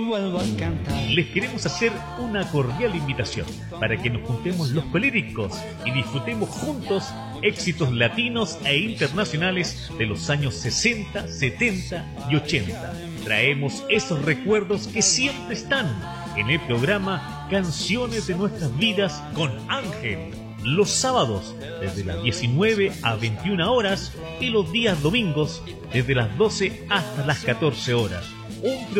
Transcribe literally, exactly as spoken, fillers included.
Les queremos hacer una cordial invitación para que nos juntemos los colíricos y disfrutemos juntos éxitos latinos e internacionales de los años sesenta, setenta y ochenta. Traemos esos recuerdos que siempre están en el programa Canciones de Nuestras Vidas con Ángel. Los sábados desde las diecinueve a veintiuna horas y los días domingos desde las doce hasta las catorce horas. Un